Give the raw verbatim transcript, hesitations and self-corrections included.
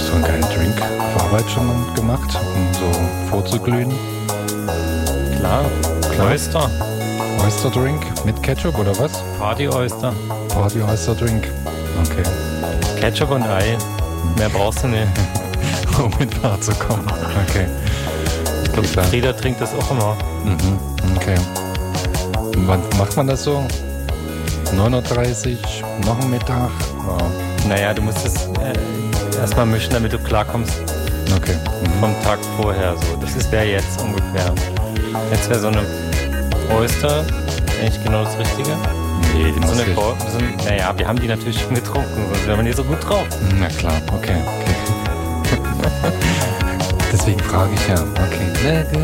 so einen geilen Drink auf Arbeit schon gemacht, um so vorzuglühen? Klar, Klar. Oyster. Oyster Drink mit Ketchup oder was? Party Oyster. Party Oyster Drink. Okay. Ketchup und Ei. Mehr brauchst du nicht. Um in Fahrt zu kommen. Okay. Ich glaube, Frieda trinkt das auch immer. Mhm. Okay. Und wann macht man das so? neun Uhr dreißig, noch ein Mittag? Oh. Naja, du musst es äh, erstmal mischen, damit du klarkommst Okay. Mhm. vom Tag vorher. So. Das wäre jetzt ungefähr. Jetzt wäre so eine Oyster eigentlich genau das Richtige. Nee, die So muss eine ich. Ko- so ein, naja, wir haben die natürlich schon getrunken, sonst wären wir nicht so gut drauf. Na klar, okay. okay. Deswegen frage ich ja. Okay.